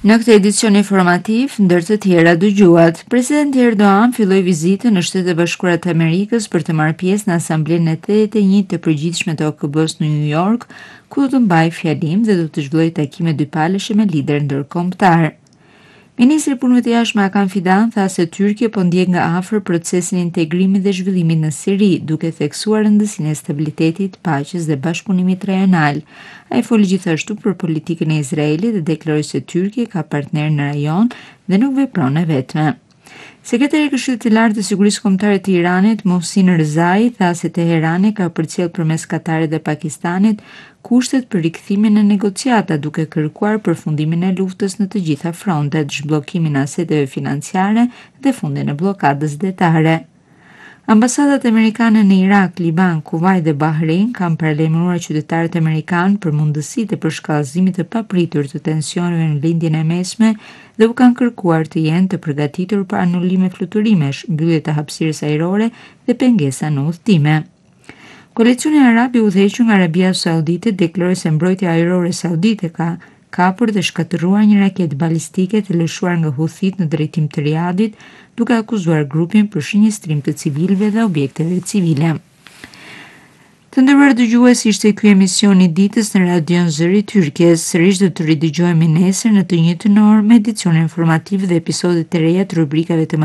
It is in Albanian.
Në këtë edicion informativ, ndër të tjera dëgjuat, Presidenti Erdogan filloi vizitën në Shtetet e Bashkuara të Amerikës për të marrë pjesë në Asamblenë e 81 të përgjithshme të OKB-s në New York, ku do të mbajë fjalim dhe do të zhvillojë takime dypaleshe me lider ndërkombëtar. Ministri i Punëve të Jashtme Hakan Fidan tha se Tyrkia po ndjek nga afër procesin e integrimit dhe zhvillimit në Siri, duke theksuar rëndësinë e stabilitetit, paqes dhe bashkëpunimit rajonal. Ai foli gjithashtu për politikën e Izraelit dhe deklaroi se Tyrkia ka partner në rajon dhe nuk vepron e vetme. Sekretari i Këshillit të Lartë të Sigurisë Kombëtare të Iranit, Mohsin Rezai, tha se Teherani ka përcjell përmes Katarit dhe Pakistanit kushtet për rikthimin e negociata, duke kërkuar përfundimin e luftës në të gjitha frontet, zhbllokimin e aseteve financiare dhe fundin e bllokadës detare. Ambasadat amerikane në Irak, Liban, Kuvajt dhe Bahrein kanë paralajmëruar qytetarët amerikanë për mundësitë e përshkallëzimit të papritur të tensioneve në lindjen e mesme dhe u kanë kërkuar të jenë të përgatitur për anullime fluturimesh, mbyllje të hapësirës ajrore dhe pengesa në udhëtime. Koalicioni arab i udhëhequr nga Arabia Saudite deklaroi se mbrojtja ajrore saudite ka kapur dhe shkatërruar një raketë balistike të lëshuar nga Huthit në drejtim të Riadit, duke akuzuar grupin për shënjestrim të civilëve dhe objekteve civile. Të nderuar dëgjues, ishte ky emisioni i ditës në Radion Zëri i Türkies. Sërish do të ridëgjohemi nesër në të njëjtën orë me edicione informative dhe episode të reja të rubrikave të